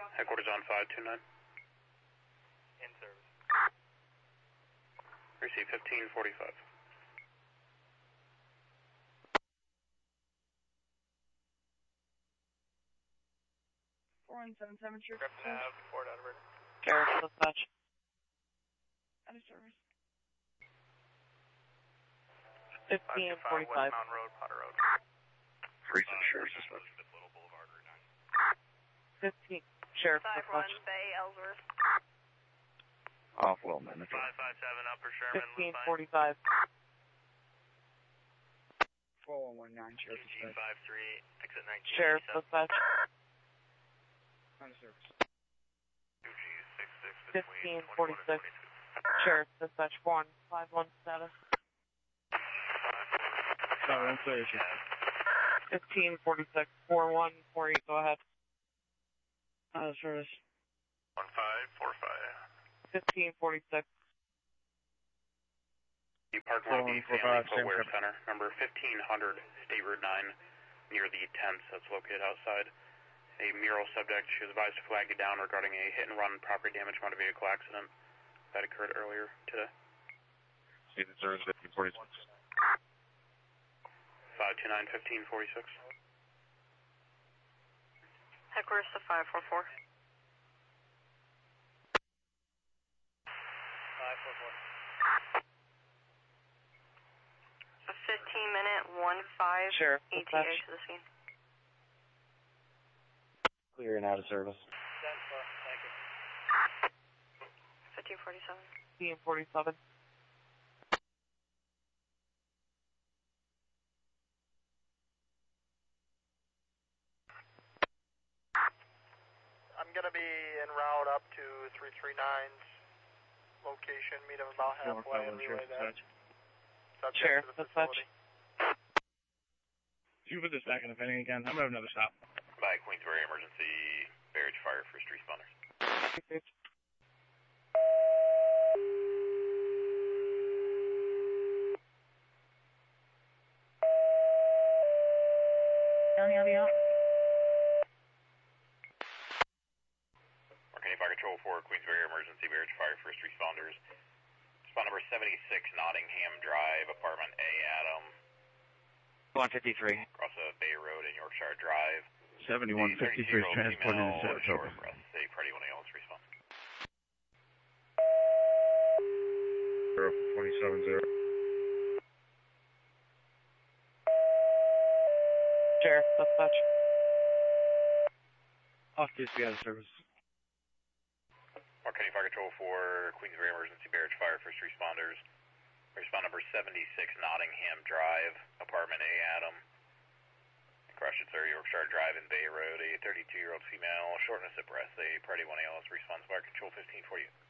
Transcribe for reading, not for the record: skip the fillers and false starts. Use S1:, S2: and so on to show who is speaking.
S1: Headquarters on 529.
S2: In service.
S1: Receive 1545.
S3: Sheriff.
S2: Griffin Ave, Fort Edward.
S3: Sheriff, dispatch. Out of service. 1545.
S2: West Mountain Road, Potter Road.
S4: Recent Sheriff dispatch.
S2: Little Boulevard, Route 9.
S3: 15. Sheriff,
S5: 5-1
S3: dispatch.
S5: Bay, Ellsworth.
S4: Off well, man.
S2: 557 Upper Sherman, Loop
S3: 1545.
S6: 4119, Sheriff dispatch.
S2: 53, exit 19.
S3: Sheriff, dispatch.
S6: On service.
S3: 1546. Sheriff, dispatch 151 status.
S6: Sorry, on service.
S3: 1546. 4148, go ahead.
S6: Out of service.
S2: 1545.
S3: 1546.
S1: Park Road Family Footwear Center, number 1500, State Route 9, near the tents that's located outside. A mural subject, she was advised to flag it down regarding a hit-and-run property damage motor vehicle accident that occurred earlier today.
S4: See the service 1546.
S1: 529, 1546.
S5: Headquarters to 544.
S2: 544.
S5: A 15-minute 1-5
S3: Sheriff,
S5: ETA
S3: dispatch.
S5: to the scene.
S6: Clear and out of service.
S2: 10-4, thank you.
S5: 1547.
S3: 1547.
S2: I'm going to be en route up to 339's location, meet him about halfway and relay that. Subject
S3: Sheriff,
S2: to the
S3: dispatch.
S2: facility.
S6: Can you put this back in the pending again? I'm going to have another stop.
S1: By Queensbury Emergency, Barrage Fire, first responders. Arcady Fire Control for Queensbury Emergency, Barrage Fire, first responders. Spot number 76, Nottingham Drive, apartment A, Adam.
S6: 153.
S1: Across Bay Road and Yorkshire Drive.
S4: 7153 transported to Saratoga.
S1: Say Party 1 ALS response.
S4: 270.
S3: Sheriff, dispatch.
S6: Off DSP out of service.
S1: Arcady Fire Control for Queensbury Emergency, Barrage Fire, first responders. Respond number 76, Nottingham Drive, apartment A, Adam. Crash at Yorkshire Drive and Bay Road, a 32-year-old female, shortness of breath, a Party 1 ALS response, fire control 15 for you.